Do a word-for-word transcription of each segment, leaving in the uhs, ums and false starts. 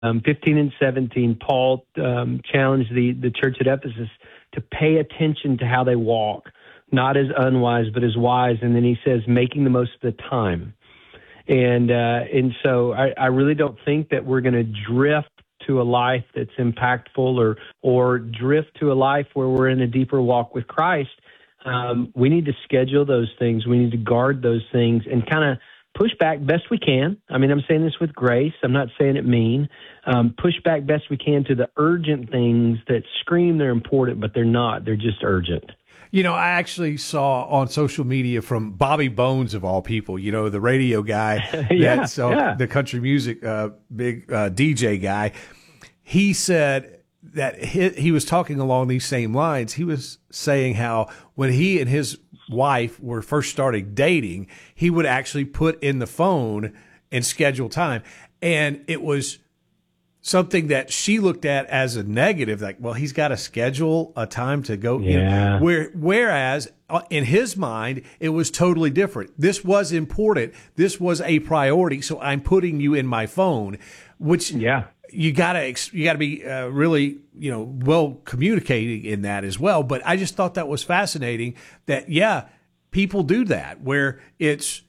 um, fifteen and seventeen, Paul um, challenged the, the church at Ephesus to pay attention to how they walk, not as unwise, but as wise. And then he says, making the most of the time. And uh, and so I, I really don't think that we're going to drift to a life that's impactful or or drift to a life where we're in a deeper walk with Christ. Um, we need to schedule those things. We need to guard those things and kind of push back best we can. I mean, I'm saying this with grace. I'm not saying it mean. Um, push back best we can to the urgent things that scream they're important, but they're not. They're just urgent. You know, I actually saw on social media from Bobby Bones, of all people, you know, the radio guy, yeah, that's uh, yeah. the country music uh, big uh, D J guy. He said that he, he was talking along these same lines. He was saying how when he and his wife were first starting dating, he would actually put in the phone and schedule time. And it was something that she looked at as a negative, like, well, he's got to schedule a time to go. Yeah. You know, where, whereas in his mind, it was totally different. This was important. This was a priority. So I'm putting you in my phone, which yeah. you gotta, you gotta be uh, really, you know, well communicating in that as well. But I just thought that was fascinating that, yeah, people do that where it's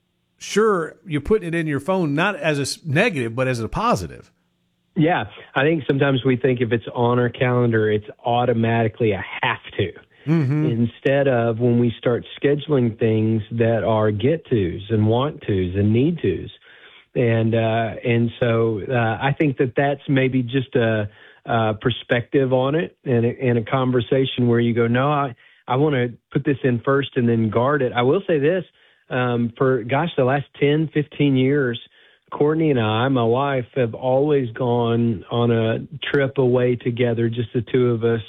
sure you're putting it in your phone, not as a negative, but as a positive. Yeah, I think sometimes we think if it's on our calendar, it's automatically a have to. Mm-hmm. Instead of when we start scheduling things that are get tos and want tos and need tos. And, uh, and so uh, I think that that's maybe just a, a perspective on it and a, and a conversation where you go, no, I, I want to put this in first and then guard it. I will say this, um, for, gosh, the last ten, fifteen years, Courtney and I, my wife, have always gone on a trip away together, just the two of us,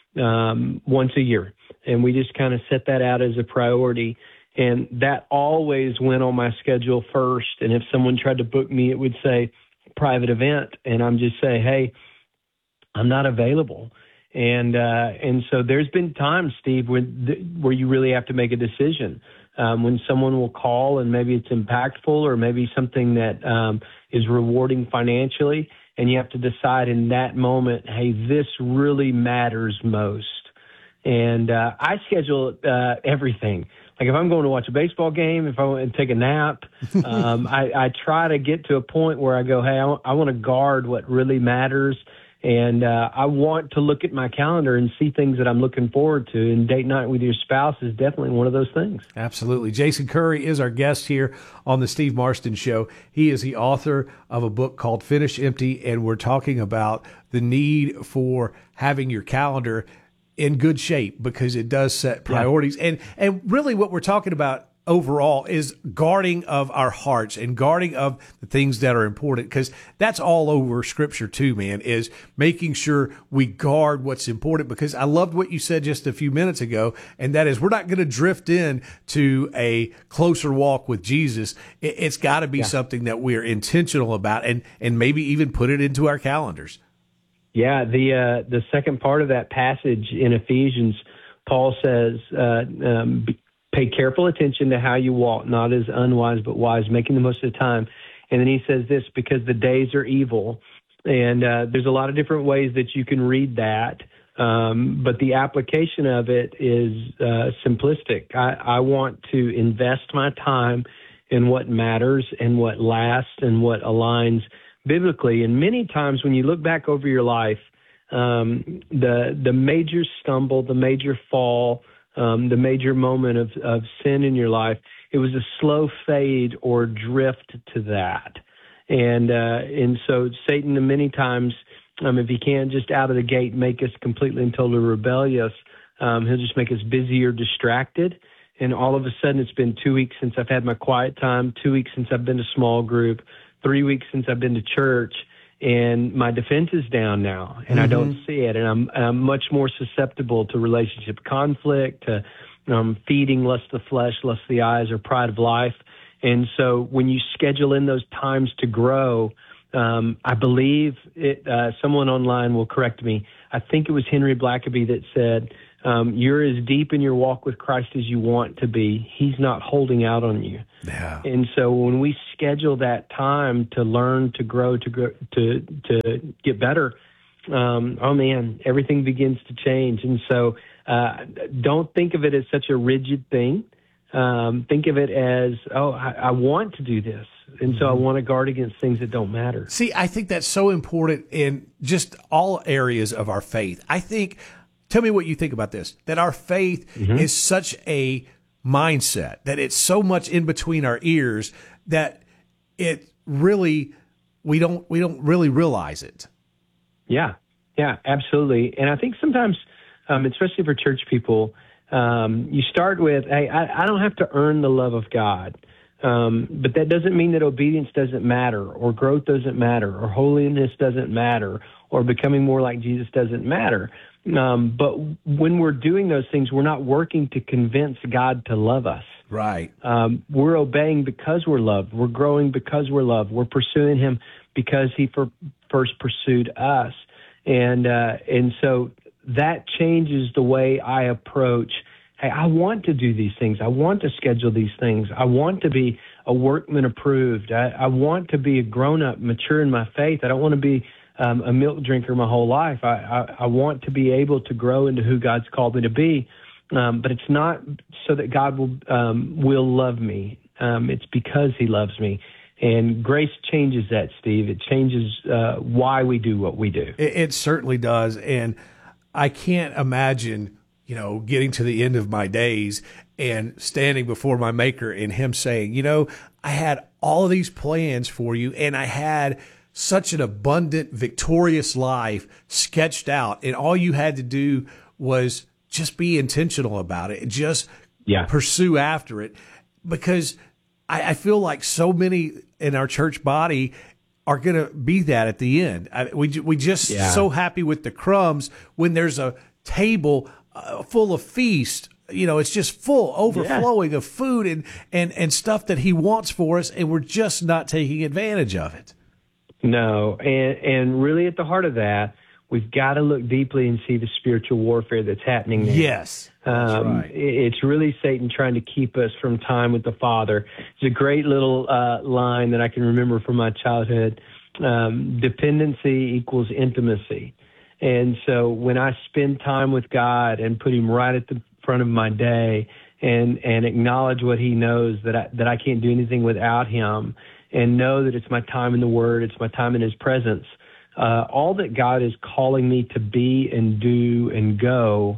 um, once a year. And we just kind of set that out as a priority. And that always went on my schedule first. And if someone tried to book me, it would say private event. And I'm just say, hey, I'm not available. And uh, and so there's been times, Steve, where, where you really have to make a decision. Um, when someone will call and maybe it's impactful or maybe something that um, is rewarding financially, and you have to decide in that moment, hey, this really matters most. And uh, I schedule uh, everything. Like if I'm going to watch a baseball game, if I want to take a nap, um, I, I try to get to a point where I go, hey, I, I want to guard what really matters. And uh, I want to look at my calendar and see things that I'm looking forward to. And date night with your spouse is definitely one of those things. Absolutely. Jason Curry is our guest here on the Steve Marston Show. He is the author of a book called Finish Empty, and we're talking about the need for having your calendar in good shape because it does set priorities. Yeah. And and really what we're talking about overall is guarding of our hearts and guarding of the things that are important, because that's all over Scripture too, man, is making sure we guard what's important. Because I loved what you said just a few minutes ago, and that is we're not going to drift in to a closer walk with Jesus. It, it's got to be yeah. something that we're intentional about, and and maybe even put it into our calendars. Yeah, the uh, the second part of that passage in Ephesians, Paul says, uh, um, pay careful attention to how you walk, not as unwise but wise, making the most of the time. And then he says this, because the days are evil. And uh, there's a lot of different ways that you can read that, um, but the application of it is uh, simplistic. I, I want to invest my time in what matters and what lasts and what aligns biblically. And many times when you look back over your life, um, the the major stumble, the major fall, um, the major moment of, of sin in your life, it was a slow fade or drift to that. And uh, and so Satan many times, um, if he can't just out of the gate make us completely and totally rebellious, um, he'll just make us busy or distracted. And all of a sudden it's been two weeks since I've had my quiet time, two weeks since I've been to small group, three weeks since I've been to church, and my defense is down now, and mm-hmm. I don't see it. And I'm, I'm much more susceptible to relationship conflict, to um, feeding lust of the flesh, lust of the eyes, or pride of life. And so when you schedule in those times to grow, um, I believe it, uh, someone online will correct me. I think it was Henry Blackaby that said, Um, you're as deep in your walk with Christ as you want to be. He's not holding out on you. Yeah. And so when we schedule that time to learn, to grow, to grow, to to get better, um, oh man, everything begins to change. And so uh, don't think of it as such a rigid thing. Um, think of it as, oh, I, I want to do this. And so I want to guard against things that don't matter. See, I think that's so important in just all areas of our faith. I think, tell me what you think about this, that our faith mm-hmm. is such a mindset, that it's so much in between our ears that it really, we don't, we don't really realize it. Yeah, yeah, absolutely. And I think sometimes, um, especially for church people, um, you start with, hey, I, I don't have to earn the love of God. Um, but that doesn't mean that obedience doesn't matter, or growth doesn't matter, or holiness doesn't matter, or becoming more like Jesus doesn't matter. Um, but when we're doing those things, we're not working to convince God to love us. Right. Um, we're obeying because we're loved. We're growing because we're loved. We're pursuing him because he for, first pursued us. And, uh, and so that changes the way I approach, hey, I want to do these things. I want to schedule these things. I want to be a workman approved. I, I want to be a grown-up, mature in my faith. I don't want to be um, a milk drinker my whole life. I, I, I want to be able to grow into who God's called me to be. Um, but it's not so that God will um, will love me. Um, it's because he loves me. And grace changes that, Steve. It changes uh, why we do what we do. It, it certainly does. And I can't imagine, you know, getting to the end of my days and standing before my maker and him saying, you know, I had all of these plans for you, and I had such an abundant, victorious life sketched out, and all you had to do was just be intentional about it and just yeah. pursue after it. Because I, I feel like so many in our church body are going to be that at the end. I, we we just yeah. so happy with the crumbs when there's a table uh, full of feast. You know, it's just full, overflowing yeah. of food and, and, and stuff that he wants for us, and we're just not taking advantage of it. No, and and really at the heart of that, we've got to look deeply and see the spiritual warfare that's happening there. Yes, that's um, right. It's really Satan trying to keep us from time with the Father. It's a great little uh, line that I can remember from my childhood. Um, dependency equals intimacy. And so when I spend time with God and put him right at the front of my day and, and acknowledge what he knows, that I, that I can't do anything without him, and know that it's my time in the Word, it's my time in his presence, uh, all that God is calling me to be and do and go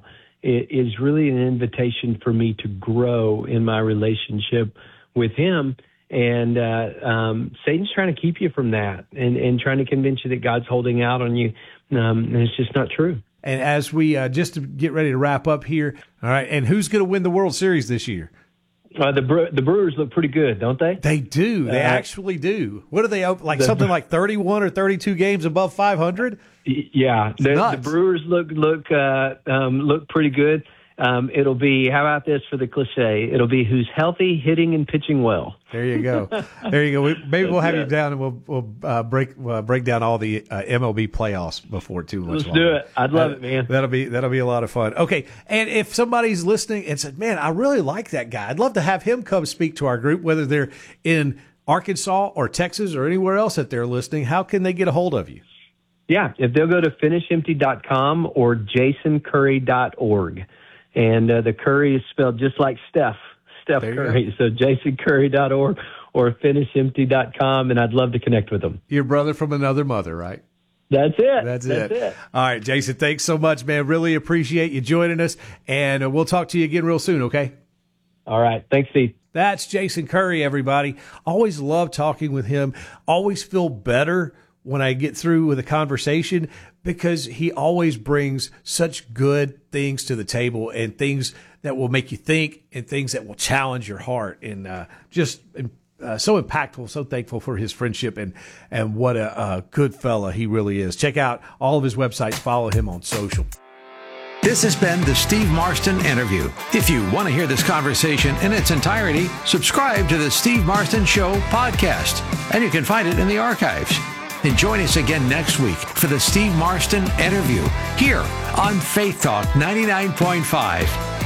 is really an invitation for me to grow in my relationship with him. And uh, um, Satan's trying to keep you from that and, and trying to convince you that God's holding out on you. Um, and it's just not true. And as we uh, just to get ready to wrap up here, all right, and who's going to win the World Series this year? Uh, the Bre- the Brewers look pretty good, don't they? They do. They uh, actually do. What are they, like the, something like thirty-one or thirty-two games above five hundred? Yeah, the, the Brewers look look uh, um, look pretty good. Um, it'll be, how about this for the cliche? It'll be who's healthy, hitting, and pitching well. There you go. There you go. We, maybe we'll have you down and we'll we'll uh, break uh, break down all the uh, M L B playoffs before too much Let's longer. do it. I'd love that, it, man. That'll be that'll be a lot of fun. Okay, and if somebody's listening and said, "Man, I really like that guy. I'd love to have him come speak to our group," whether they're in Arkansas or Texas or anywhere else that they're listening, how can they get a hold of you? Yeah, if they'll go to finish empty dot com or jason curry dot org. And uh, the Curry is spelled just like Steph, Steph Curry. So jason curry dot org or finish empty dot com, and I'd love to connect with them. Your brother from another mother, right? That's it. That's, That's it. it. All right, Jason, thanks so much, man. Really appreciate you joining us, and uh, we'll talk to you again real soon, okay? All right. Thanks, Steve. That's Jason Curry, everybody. Always love talking with him. Always feel better when I get through with a conversation because he always brings such good things to the table and things that will make you think and things that will challenge your heart, and uh, just uh, so impactful, so thankful for his friendship and, and what a, a good fella he really is. Check out all of his websites. Follow him on social. This has been the Steve Marston Interview. If you want to hear this conversation in its entirety, subscribe to the Steve Marston Show podcast, and you can find it in the archives. And join us again next week for the Steve Marston Interview here on Faith Talk ninety-nine point five.